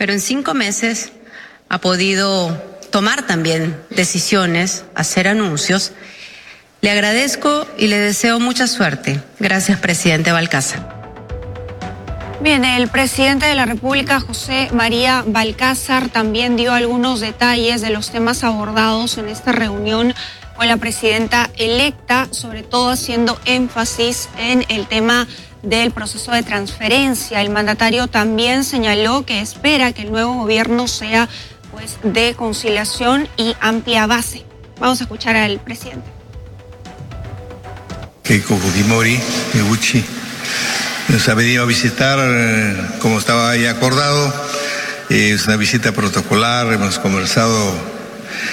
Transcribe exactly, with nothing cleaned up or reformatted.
pero en cinco meses ha podido tomar también decisiones, hacer anuncios. Le agradezco y le deseo mucha suerte. Gracias, presidente Balcázar. Bien, el presidente de la República, José María Balcázar, también dio algunos detalles de los temas abordados en esta reunión con la presidenta electa, sobre todo haciendo énfasis en el tema del proceso de transferencia. El mandatario también señaló que espera que el nuevo gobierno sea pues de conciliación y amplia base. Vamos a escuchar al presidente. Keiko Fujimori Eguchi nos ha venido a visitar como estaba ya acordado. Es una visita protocolar, hemos conversado